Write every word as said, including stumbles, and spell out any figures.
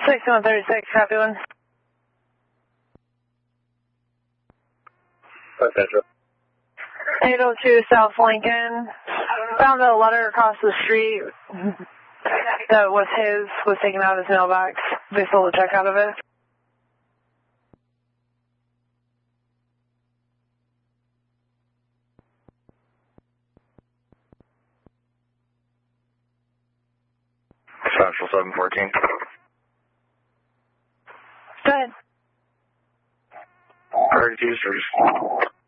sixty-one thirty-six, copy one. Five Central. eight oh two South Lincoln. Found a letter across the street that was his, was taken out of his mailbox. They sold a check out of it. Central seven fourteen. Go ahead. thirty-two,